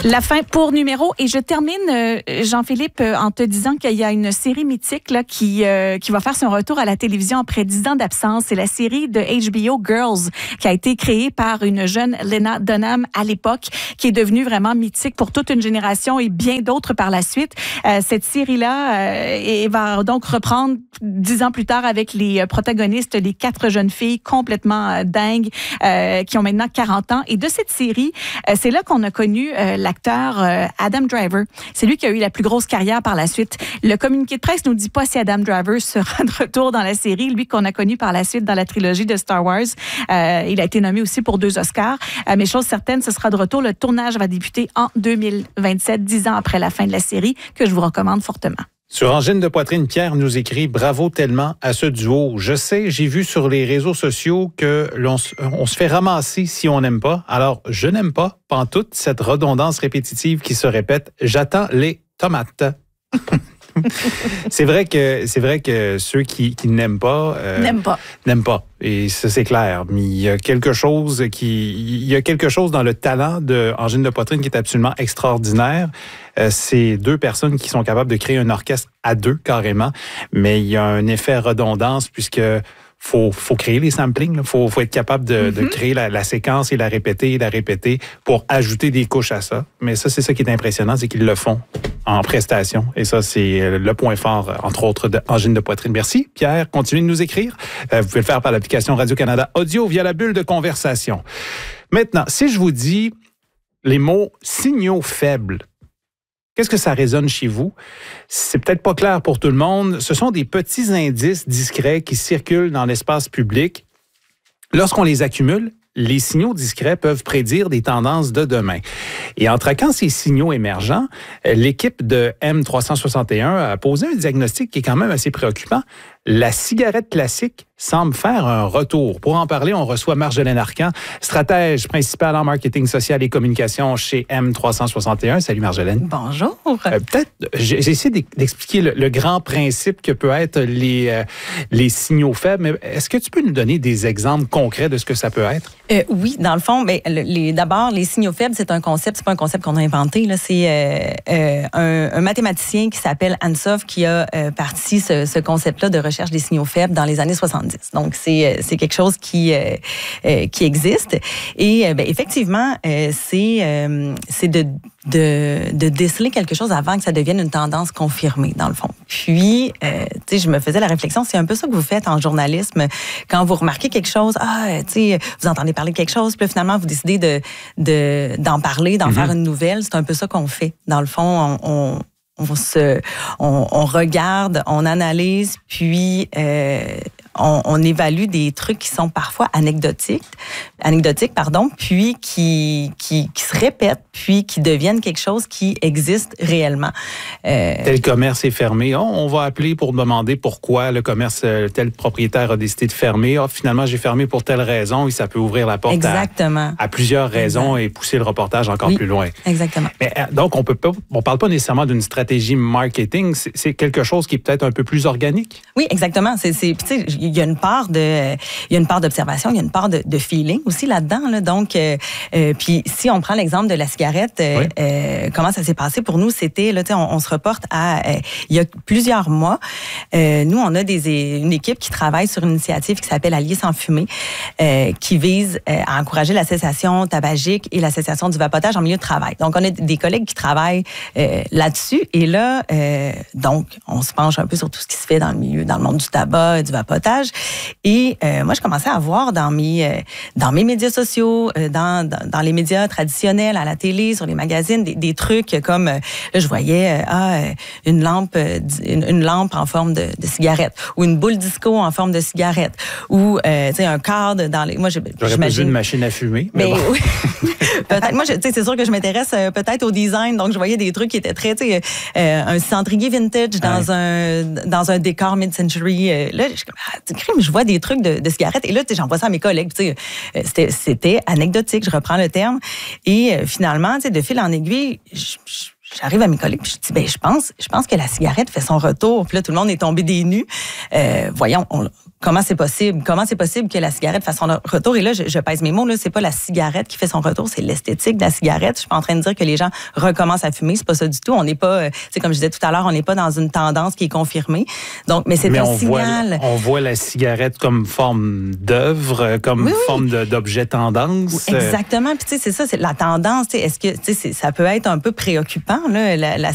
La fin pour numéro. Et je termine, Jean-Philippe, en te disant qu'il y a une série mythique là, qui va faire son retour à la télévision après 10 ans d'absence. C'est la série de HBO Girls qui a été créée par une jeune Lena Dunham à l'époque, qui est devenue vraiment mythique pour toute une génération et bien d'autres par la suite. Cette série-là va donc reprendre 10 ans plus tard avec les protagonistes, les 4 jeunes filles complètement dingues qui ont maintenant 40 ans. Et de cette série, c'est là qu'on a connu l'acteur Adam Driver. C'est lui qui a eu la plus grosse carrière par la suite. Le communiqué de presse nous dit pas si Adam Driver sera de retour dans la série, lui qu'on a connu par la suite dans la trilogie de Star Wars. Il a été nommé aussi pour 2 Oscars. Mais chose certaine, ce sera de retour. Le tournage va débuter en 2027, 10 ans après la fin de la série, que je vous recommande fortement. Sur Angine de Poitrine, Pierre nous écrit « Bravo tellement à ce duo. Je sais, j'ai vu sur les réseaux sociaux que on se fait ramasser si on n'aime pas. Alors, je n'aime pas, pantoute, cette redondance répétitive qui se répète. J'attends les tomates. » C'est vrai que ceux qui n'aiment pas n'aiment pas. Et ça, c'est clair. Mais il y a quelque chose dans le talent de Angine de Poitrine qui est absolument extraordinaire. C'est 2 personnes qui sont capables de créer un orchestre à 2 carrément, mais il y a un effet redondance puisque faut créer les samplings, faut être capable de créer la séquence et la répéter pour ajouter des couches à ça. Mais ça, c'est ça qui est impressionnant, c'est qu'ils le font en prestation. Et ça, c'est le point fort, entre autres, de Angine de Poitrine. Merci, Pierre. Continuez de nous écrire. Vous pouvez le faire par l'application Radio-Canada Audio via la bulle de conversation. Maintenant, si je vous dis les mots signaux faibles, qu'est-ce que ça résonne chez vous? C'est peut-être pas clair pour tout le monde. Ce sont des petits indices discrets qui circulent dans l'espace public. Lorsqu'on les accumule, les signaux discrets peuvent prédire des tendances de demain. Et en traquant ces signaux émergents, l'équipe de M361 a posé un diagnostic qui est quand même assez préoccupant. La cigarette classique semble faire un retour. Pour en parler, on reçoit Marjolaine Arcan, stratège principale en marketing social et communication chez M361. Salut Marjolaine. Bonjour. Peut-être, j'ai essayé d'expliquer le grand principe que peut être les signaux faibles, mais est-ce que tu peux nous donner des exemples concrets de ce que ça peut être? Oui, dans le fond, d'abord, les signaux faibles, c'est un concept, c'est pas un concept qu'on a inventé. Là, c'est un mathématicien qui s'appelle Ansov qui a parti ce concept-là de recherche des signaux faibles dans les années 70. Donc, c'est quelque chose qui existe. Et effectivement, c'est de déceler quelque chose avant que ça devienne une tendance confirmée, dans le fond. Puis, je me faisais la réflexion, c'est un peu ça que vous faites en journalisme. Quand vous remarquez quelque chose, vous entendez parler de quelque chose, puis finalement, vous décidez d'en parler, d'en faire une nouvelle. C'est un peu ça qu'on fait. Dans le fond, on regarde, on analyse, puis on évalue des trucs qui sont parfois anecdotiques, puis qui se répètent, puis qui deviennent quelque chose qui existe réellement. Tel commerce est fermé. On va appeler pour demander pourquoi le commerce, tel propriétaire a décidé de fermer. Finalement, j'ai fermé pour telle raison et ça peut ouvrir la porte à plusieurs raisons et pousser le reportage encore plus loin. Exactement. Mais, donc, on parle pas nécessairement d'une stratégie marketing. C'est quelque chose qui est peut-être un peu plus organique. Oui, exactement. Il y a une part d'observation, il y a une part de feeling aussi là-dedans. Là. Donc, puis si on prend l'exemple de la cigarette, comment ça s'est passé pour nous, c'était, là, on se reporte à il y a plusieurs mois. Nous, on a une équipe qui travaille sur une initiative qui s'appelle Alliés sans fumée, qui vise à encourager la cessation tabagique et la cessation du vapotage en milieu de travail. Donc, on a des collègues qui travaillent là-dessus. Et là, donc, on se penche un peu sur tout ce qui se fait dans le monde du tabac, du vapotage. Et moi, je commençais à voir dans mes médias sociaux, dans les médias traditionnels, à la télé, sur les magazines, des trucs comme, là, je voyais une lampe en forme de cigarette, ou une boule disco en forme de cigarette, ou un cadre dans les... Moi, j'aurais pas vu une machine à fumer. Mais bon. Oui. Peut-être. Moi, c'est sûr que je m'intéresse peut-être au design, donc je voyais des trucs qui étaient très, un cendrier vintage dans un décor mid-century. Là, je vois des trucs de cigarettes, et là, j'envoie ça à mes collègues. C'était anecdotique, je reprends le terme. Et finalement, de fil en aiguille, j'arrive à mes collègues, puis je dis, je pense que la cigarette fait son retour. Puis là, tout le monde est tombé des nues. Voyons, comment c'est possible? Comment c'est possible que la cigarette fasse son retour? Et là, je pèse mes mots, là, c'est pas la cigarette qui fait son retour, c'est l'esthétique de la cigarette. Je suis pas en train de dire que les gens recommencent à fumer, c'est pas ça du tout. On n'est pas, comme je disais tout à l'heure, on n'est pas dans une tendance qui est confirmée. Donc, mais c'est un signal. On voit la cigarette comme forme d'œuvre, comme forme d'objet tendance. Exactement. Puis tu sais, c'est ça, c'est la tendance. Est-ce que ça peut être un peu préoccupant là, la